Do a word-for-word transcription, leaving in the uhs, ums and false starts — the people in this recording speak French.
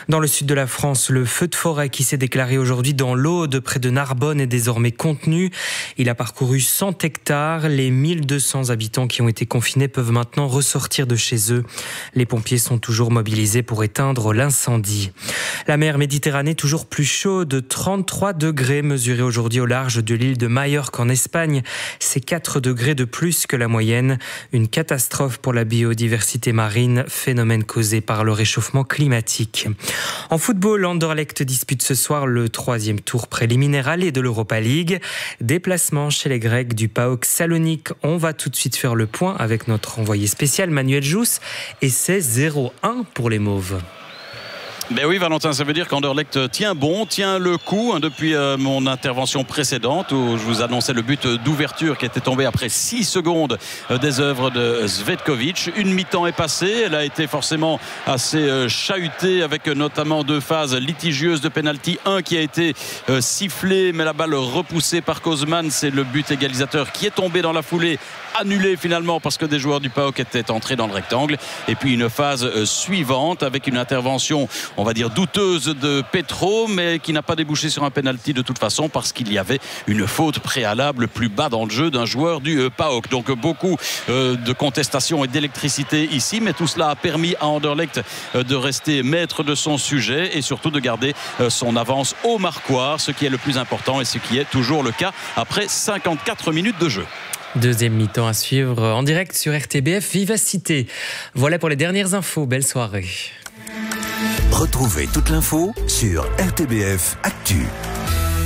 Dans le sud de la France, le feu de forêt qui s'est déclaré aujourd'hui dans l'Aude près de Narbonne est désormais contenu. Il a parcouru cent hectares. Les mille deux cents habitants qui ont été confinés peuvent maintenant ressortir de chez eux. Les pompiers sont toujours mobilisés pour éteindre l'incendie. La mer Méditerranée toujours plus chaude, trente-trois degrés mesurés aujourd'hui au large de l'île de Majorque en Espagne. C'est quatre degrés de plus que la moyenne. Une catastrophe pour la biodiversité marine, phénomène causé par le réchauffement climatique. En football, Anderlecht dispute ce soir le troisième tour préliminaire aller de l'Europa League. Déplacement chez les Grecs du PAOK Salonique. On va tout de suite faire le point avec notre envoyé spécial Manuel Jousse et c'est zéro un pour les Mauves. Ben oui Valentin, ça veut dire qu'Anderlecht tient bon, tient le coup hein, depuis euh, mon intervention précédente où je vous annonçais le but d'ouverture qui était tombé après six secondes euh, des œuvres de Zvetkovic. Une mi-temps est passée, elle a été forcément assez euh, chahutée avec notamment deux phases litigieuses de pénalty. Un qui a été euh, sifflé mais la balle repoussée par Kozman, c'est le but égalisateur qui est tombé dans la foulée, annulé finalement parce que des joueurs du PAOK étaient entrés dans le rectangle. Et puis une phase euh, suivante avec une intervention on va dire douteuse de Petro, mais qui n'a pas débouché sur un penalty de toute façon parce qu'il y avait une faute préalable plus bas dans le jeu d'un joueur du euh, PAOK. Donc beaucoup euh, de contestation et d'électricité ici, mais tout cela a permis à Anderlecht euh, de rester maître de son sujet et surtout de garder euh, son avance au marquoir, ce qui est le plus important et ce qui est toujours le cas après cinquante-quatre minutes de jeu. Deuxième mi-temps à suivre en direct sur R T B F Vivacité. Voilà pour les dernières infos. Belle soirée. Retrouvez toute l'info sur R T B F Actu.